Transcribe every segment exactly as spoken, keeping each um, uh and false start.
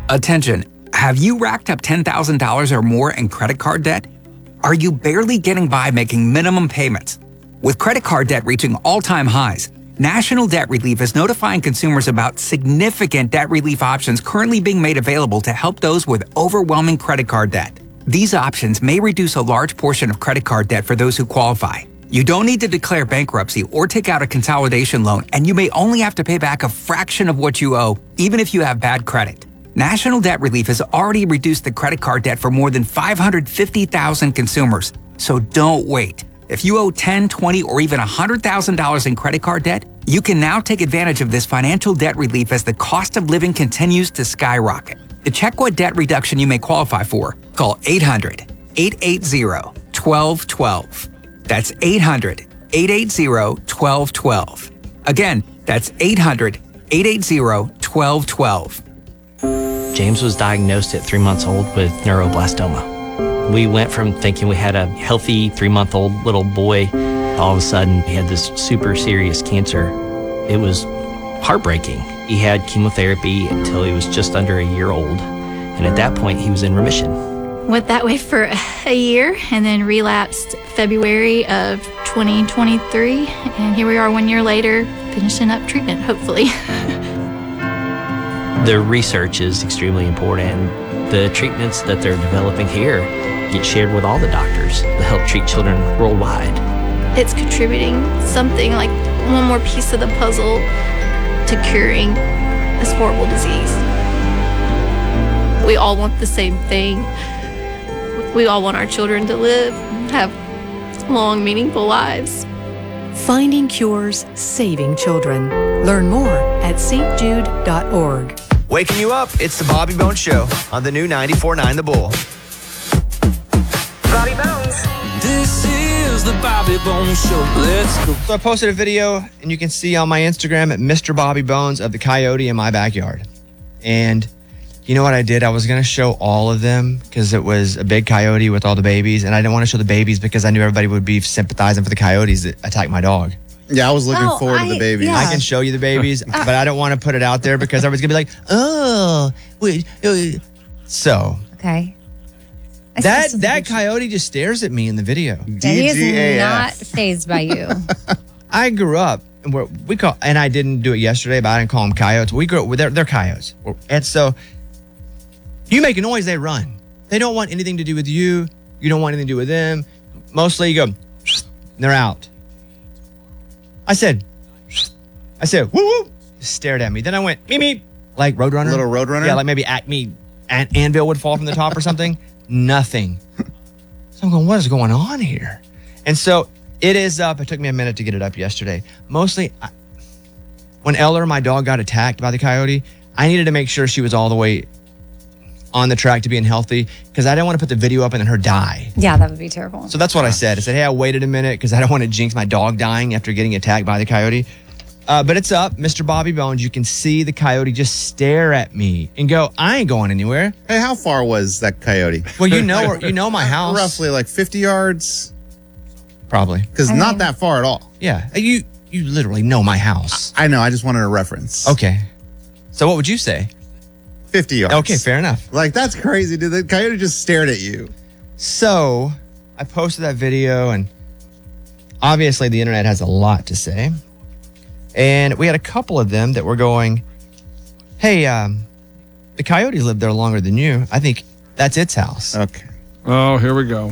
Attention, have you racked up ten thousand dollars or more in credit card debt? Are you barely getting by making minimum payments? With credit card debt reaching all-time highs, National Debt Relief is notifying consumers about significant debt relief options currently being made available to help those with overwhelming credit card debt. These options may reduce a large portion of credit card debt for those who qualify. You don't need to declare bankruptcy or take out a consolidation loan, and you may only have to pay back a fraction of what you owe, even if you have bad credit. National Debt Relief has already reduced the credit card debt for more than five hundred fifty thousand consumers, so don't wait. If you owe ten, twenty, or even one hundred thousand dollars in credit card debt, you can now take advantage of this financial debt relief as the cost of living continues to skyrocket. To check what debt reduction you may qualify for, call eight hundred, eight eight zero, one two one two. That's eight hundred, eight eight zero, one two one two. Again, that's eight hundred, eight eight zero, one two one two. James was diagnosed at three months old with neuroblastoma. We went from thinking we had a healthy three-month-old little boy, all of a sudden he had this super serious cancer. It was heartbreaking. He had chemotherapy until he was just under a year old, and at that point he was in remission. Went that way for a year and then relapsed February of twenty twenty-three, and here we are one year later finishing up treatment, hopefully. The research is extremely important, and the treatments that they're developing here get shared with all the doctors to help treat children worldwide. It's contributing something like one more piece of the puzzle to curing this horrible disease. We all want the same thing. We all want our children to live, have long, meaningful lives. Finding cures, saving children. Learn more at s t jude dot org. Waking you up, it's the Bobby Bones Show on the new ninety-four point nine The Bull. Bobby Bones. This is the Bobby Bones Show. Let's go. So I posted a video, and you can see on my Instagram at Mister Bobby Bones of the coyote in my backyard. And you know what I did? I was going to show all of them because it was a big coyote with all the babies, and I didn't want to show the babies because I knew everybody would be sympathizing for the coyotes that attacked my dog. Yeah, I was looking Oh, forward I- to the babies. yeah. I can show you the babies, but I don't want to put it out there because everybody's going to be like, oh, wait, uh." So Okay. I that still that think- coyote just stares at me in the video. Yeah, he D G A is not F. phased by you. I grew up, and we're, we call, and I didn't do it yesterday, but I didn't call them coyotes. We grew up, they're, they're coyotes. And so you make a noise, they run. They don't want anything to do with you. You don't want anything to do with them. Mostly you go, and they're out. I said, I said, woo woo, stared at me. Then I went, meep meep, like Roadrunner. Little Roadrunner? Yeah, like maybe Acme an- anvil would fall from the top or something. Nothing. So I'm going, what is going on here? And so it is up. It took me a minute to get it up yesterday. Mostly, I, when Eller, my dog, got attacked by the coyote, I needed to make sure she was all the way on the track to being healthy because I didn't want to put the video up and then her die. Yeah, that would be terrible. So that's what I said. I said, hey, I waited a minute because I don't want to jinx my dog dying after getting attacked by the coyote. Uh, but it's up, Mister Bobby Bones. You can see the coyote just stare at me and go, I ain't going anywhere. Hey, how far was that coyote? Well, you know, you know my house. Roughly like fifty yards. Probably. Because I not mean- that far at all. Yeah. You you literally know my house. I know. I just wanted a reference. Okay. So what would you say? fifty yards. Okay, fair enough. Like, that's crazy, dude. The coyote just stared at you. So I posted that video, and obviously the internet has a lot to say. And we had a couple of them that were going, hey, um, the coyotes lived there longer than you. I think that's its house. Okay. Oh, here we go.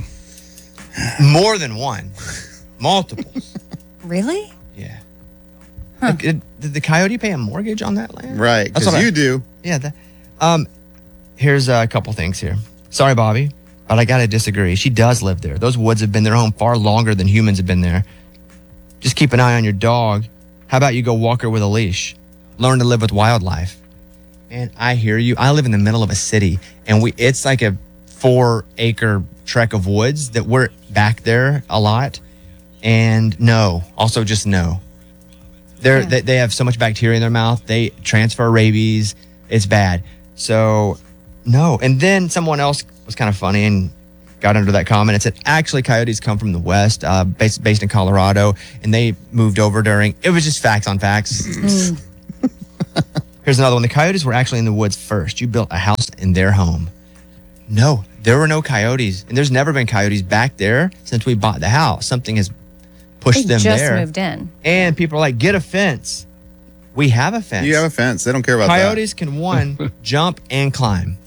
More than one. Multiples. Really? Yeah. Like, did, did the coyote pay a mortgage on that land? Right. That's Because what I- you do. Yeah. That, um, here's a couple things here. Sorry, Bobby, but I got to disagree. She does live there. Those woods have been their home far longer than humans have been there. Just keep an eye on your dog. How about you go walk her with a leash? Learn to live with wildlife. Man, I hear you. I live in the middle of a city, and we it's like a four acre trek of woods that we're back there a lot. And no, also just no. They're, Yeah. they, they have so much bacteria in their mouth. They transfer rabies. It's bad. So no. And then someone else was kind of funny and got under that comment and said, actually, coyotes come from the West, uh, based, based in Colorado, and they moved over during, it was just facts on facts. Here's another one. The coyotes were actually in the woods first. You built a house in their home. No, there were no coyotes. And there's never been coyotes back there since we bought the house. Something has pushed They them just there. moved in. And people are like, get a fence. We have a fence. You have a fence. They don't care about Coyotes can, one, jump and climb.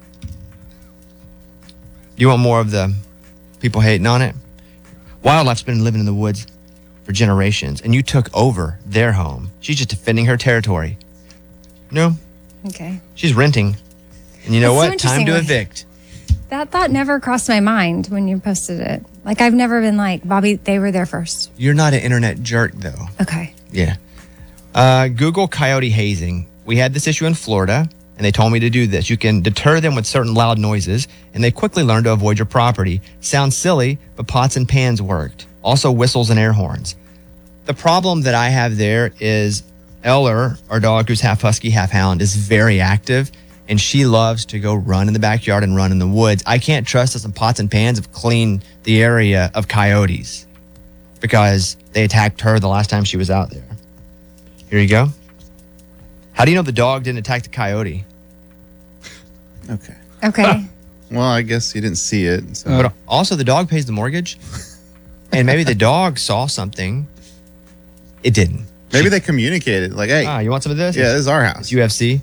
You want more of the people hating on it? Wildlife's been living in the woods for generations, and you took over their home. She's just defending her territory. No, Okay. she's renting. And you know That's so what? Time interesting. to Like- evict. That thought never crossed my mind when you posted it. Like, I've never been like, Bobby, they were there first. You're not an internet jerk, though. Okay. Yeah. Uh, Google coyote hazing. We had this issue in Florida, and they told me to do this. You can deter them with certain loud noises, and they quickly learn to avoid your property. Sounds silly, but pots and pans worked. Also, whistles and air horns. The problem that I have there is Eller, our dog who's half husky, half hound, is very active, and she loves to go run in the backyard and run in the woods. I can't trust that some pots and pans have cleaned the area of coyotes because they attacked her the last time she was out there. Here you go. How do you know the dog didn't attack the coyote? that. Okay. Okay. Well, I guess you didn't see it. So. But also, the dog pays the mortgage, and maybe the dog saw something. It didn't. Maybe they communicated like, hey, Ah, you want some of this? yeah, this is our house. It's U F C.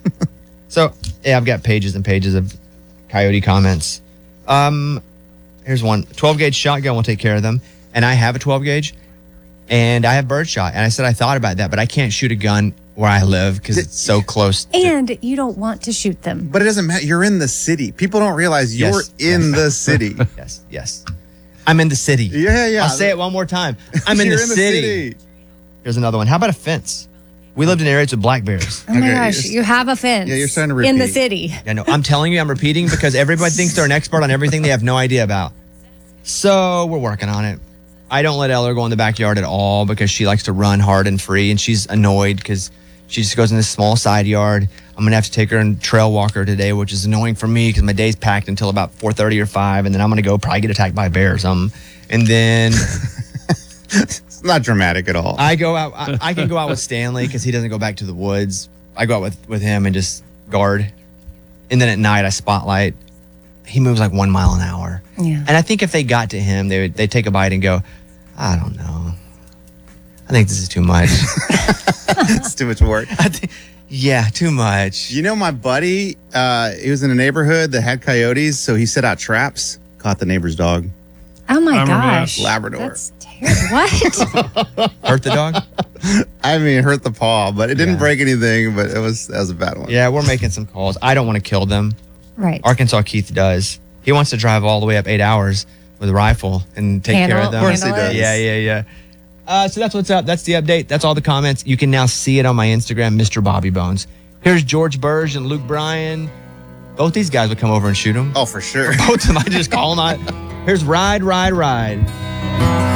So, yeah, I've got pages and pages of coyote comments. Um, here's one. twelve gauge shotgun will take care of them. And I have a twelve gauge, and I have birdshot. And I said I thought about that, but I can't shoot a gun where I live because it's so close. to- And you don't want to shoot them. But it doesn't matter. You're in the city. People don't realize you're Yes, in yes. the city. Yes, yes. I'm in the city. Yeah, yeah. I'll say it one more time. I'm in, the, You're city. Here's another one. How about a fence? We lived in areas with black bears. Oh my Okay, gosh, you're- you have a fence. Yeah, you're starting to in the repeat. city. I know. I'm telling you, I'm repeating because everybody thinks they're an expert on everything they have no idea about. So we're working on it. I don't let Eller go in the backyard at all because she likes to run hard and free, and she's annoyed because she just goes in this small side yard. I'm gonna have to take her and trail walk her today, which is annoying for me because my day's packed until about four thirty or five, and then I'm gonna go probably get attacked by a bear or something. And then It's not dramatic at all. I go out. I, I can go out with Stanley because he doesn't go back to the woods. I go out with, with him and just guard. And then at night I spotlight. He moves like one mile an hour. Yeah. And I think if they got to him, they would they take a bite and go, I don't know. I think this is too much. It's too much work. I think, yeah, too much. You know, my buddy, uh, he was in a neighborhood that had coyotes, so he set out traps, caught the neighbor's dog. Oh my I remember that. gosh. Labrador. That's terrible. What? Hurt the dog? I mean, it hurt the paw, but it didn't Yeah. break anything. But it was that was a bad one. Yeah, we're making some calls. I don't want to kill them. Right. Arkansas Keith does. He wants to drive all the way up eight hours with a rifle and take Handle- care of them. Of course he handle it. does. Yeah, yeah, yeah. Uh, so that's what's up. That's the update. That's all the comments. You can now see it on my Instagram, Mister Bobby Bones. Here's George Burge and Luke Bryan. Both these guys would come over and shoot him. Oh, for sure. Both of them. I just call them out. Here's Ride, Ride, Ride.